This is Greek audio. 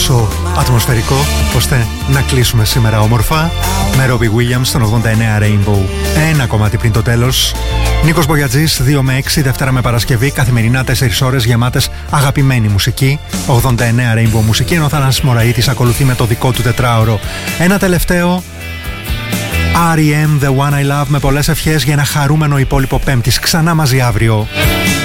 τόσο ατμοσφαιρικό ώστε να κλείσουμε σήμερα όμορφα με Robbie Williams στον 89 Rainbow. Ένα κομμάτι πριν το τέλος. Νίκος Μπογιατζής, 2 με 6, Δευτέρα με Παρασκευή, καθημερινά 4 ώρες γεμάτες αγαπημένη μουσική. 89 Rainbow μουσική, ενώ ο Θανάσης Μωραΐτης ακολουθεί με το δικό του τετράωρο. Ένα τελευταίο, R.E.M. The One I Love, με πολλές ευχές για ένα χαρούμενο υπόλοιπο Πέμπτης. Ξανά μαζί αύριο.